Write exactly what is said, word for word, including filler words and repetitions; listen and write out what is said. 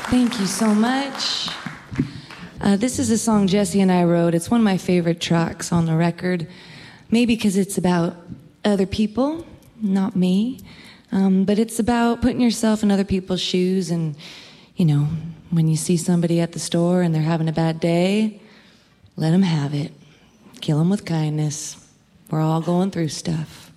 Thank you so much. Uh, this is a song Jesse and I wrote. It's one of my favorite tracks on the record. Maybe because it's about other people, not me. Um, but it's about putting yourself in other people's shoes and, you know, when you see somebody at the store and they're having a bad day, let them have it. Kill them with kindness. We're all going through stuff.